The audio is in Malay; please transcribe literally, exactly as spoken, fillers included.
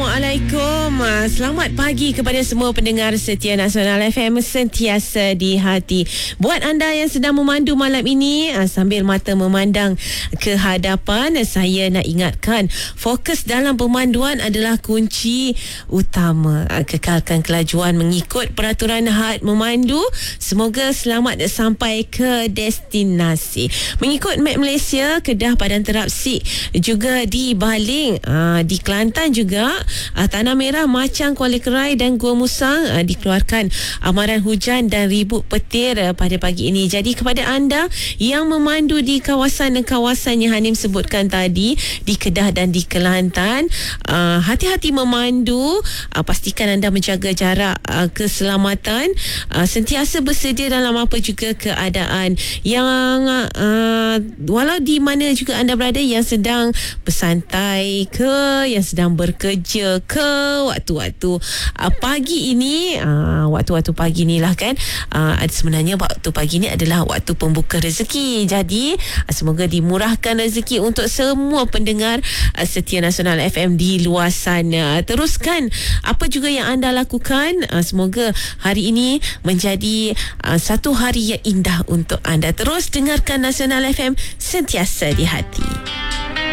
Assalamualaikum. Selamat pagi kepada semua pendengar setia Nasional F M sentiasa di hati. Buat anda yang sedang memandu malam ini sambil mata memandang ke hadapan, saya nak ingatkan fokus dalam pemanduan adalah kunci utama. Kekalkan kelajuan mengikut peraturan had memandu. Semoga selamat sampai ke destinasi. Mengikut map Malaysia, Kedah, Padang Terapsik, juga di Baling, di Kelantan juga, uh, Tanah Merah, Machang, Kuala Kerai dan Gua Musang uh, dikeluarkan amaran hujan dan ribut petir uh, pada pagi ini. Jadi kepada anda yang memandu di kawasan-kawasan yang Hanim sebutkan tadi, di Kedah dan di Kelantan, uh, hati-hati memandu, uh, pastikan anda menjaga jarak, uh, keselamatan, uh, sentiasa bersedia dalam apa juga keadaan yang uh, walau di mana juga anda berada, yang sedang bersantai ke, yang sedang bekerja ke, waktu-waktu uh, pagi ini, uh, waktu-waktu pagi ni lah kan, uh, sebenarnya waktu pagi ni adalah waktu pembuka rezeki. Jadi uh, semoga dimurahkan rezeki untuk semua pendengar uh, setia Nasional F M di luar sana. Teruskan apa juga yang anda lakukan. Uh, semoga hari ini menjadi uh, satu hari yang indah untuk anda. Terus dengarkan Nasional F M sentiasa di hati.